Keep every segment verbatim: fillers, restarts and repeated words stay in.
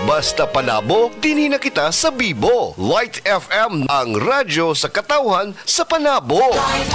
Basta panabo, dinhi na kita sa Bibo. Light F M, ang radyo sa katawhan sa panabo.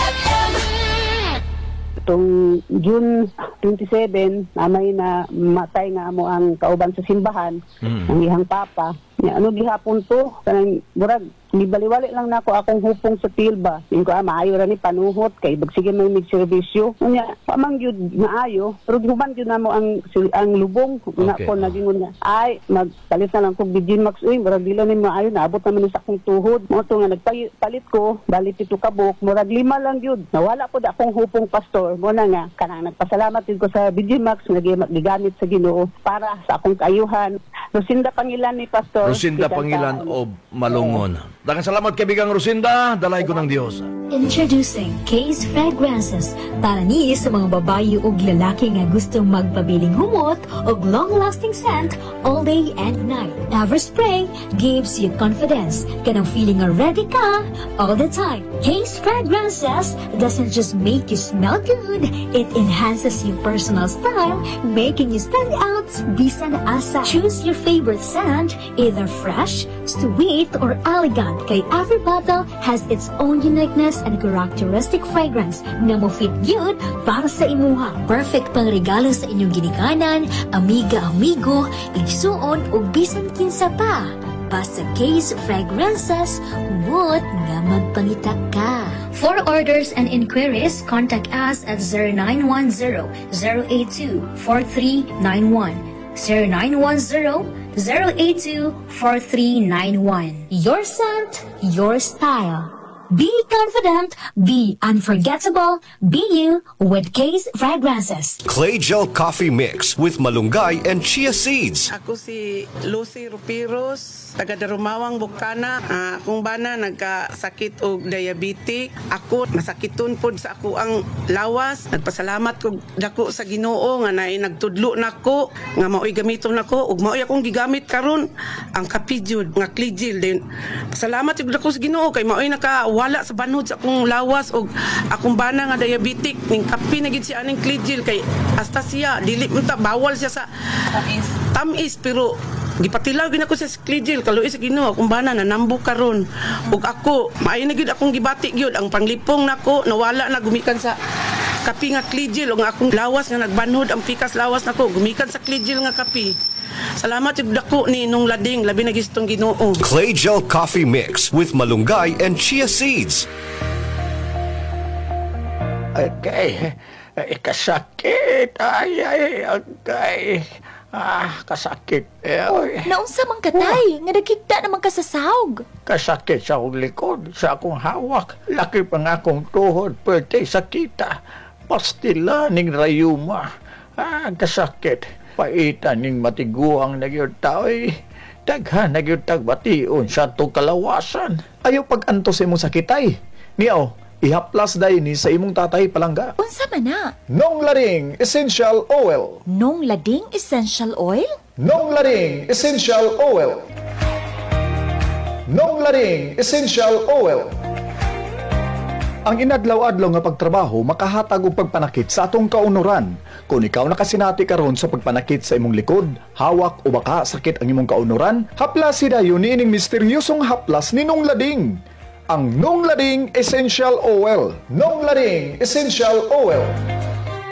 Itong June twenty-seven, namay na matay nga mo ang kauban sa simbahan, mm. ang ihang papa. Ya, ano gihapon to? Kanang murag libaliwali lang nako akong hupong sa tilba. Ning ko ah, maayo ra ni panuhot kay bagsige may mig-serbisyo. Unya, pamang gyud maayo, pero human gyud namo ang ang lubong nga Okay. ko nagingon nga. Ay, magpalit na lang kog Virgin Max uy, murag dilo ni maayo naabot naman ni sa akong tuhod. Mo to nga nagpalit ko, bali pito ka buok, murag lima lang gyud. Nawala pod akong hupong pastor. Mo na nga kanang nagpasalamat gyud ko sa Virgin Max nga gigamit sa Ginoo para sa akong kaayuhan. Lucinda Pangilan ni pastor. Rosinda Pangilan o Malungon. Daghang salamat kaibigang Rosinda, dalay ko ng Dios. Introducing Case Fragrances para ni sa mga babae ug lalaki nga gustong magpabiling humot ug long-lasting scent all day and night. Everspray gives you confidence. Kanang feeling nga ready ka all the time. Case Fragrances doesn't just make you smell good, it enhances your personal style, making you stand out bisan asa. Choose your favorite scent, either fresh, sweet, or elegant. Kay every bottle has its own uniqueness and characteristic fragrance na mo fit good para sa imuha. Perfect pang regalo sa inyong ginikanan, amiga-amigo, igsuon o bisan kinsa pa. Basta Case Fragrances, humot nga magpangita ka. For orders and inquiries, contact us at zero nine one zero, zero eight two, four three nine one. zero nine one zero, zero eight two, four three nine one. Your scent, your style. Be confident, be unforgettable, be you with Case Fragrances. Clay Gel Coffee Mix with malunggay and chia seeds. Ako si Lucy Rupiros, taga Darumawang, Bukana. Uh, akong bana nagkasakit og diabetic. Ako masakiton pod sa ako ang lawas. Nagpasalamat ko dako sa Ginoo nga naay nagtudlo nako nga maoy gamiton nako ug maoy akong gigamit karon ang Kapijud nga Cligil din. Pasalamat jud dako sa Ginoo kay maoy naka wala sa banhod sa akong lawas og akong bana nga diabetic ning kapi na gid siya aning Cligil kay hasta siya dili man ta bawal siya sa tamis tamis pero gipatilaw gid ako sa Cligil kaluoy sa Ginoo akong bana nanambo karon ug ako maayo na gid akong gibati gyud ang panglipong nako nawala na gumikan sa kapi nga Cligil ug akong lawas nga nagbanhod ang pikas lawas nako gumikan sa Cligil nga kapi. Salamat yung dako ni nung lading labi na gistong Ginoo. Clay Gel Coffee Mix with malunggay and chia seeds. Okay, ay, kasakit. Ay, ay, okay. Ah, kasakit. Ay, Naunsa man katay, nga nakikita naman ka sa sahog. kasakit sa akong likod, sa akong hawak. Laki pa nga akong tuhod, pwede sakita. Pastila ning rayuma. Ah, kasakit. Paitan ning matiguang nagyod tao'y daghan nagyod tagbation sa itong kalawasan. Ayaw pag-anto sa imong sakitay. Niyaw, ihaplas dahi ni sa imong tatay palangga. Unsa man na? Nong Laring Essential Oil. Nung lading essential oil? Nong Laring Essential Oil. Nong Laring Essential Oil. Ang inadlaw-adlaw nga pagtrabaho makahatag og pagpanakit sa atong kaunuran. Kung ikaw nakasinati karon sa pagpanakit sa imong likod, hawak o baka sakit ang imong kaunuran, haplas hidayon niining misteryosong haplas ni Nong Lading. Ang Nong Lading Essential Oil. Nong Lading Essential Oil.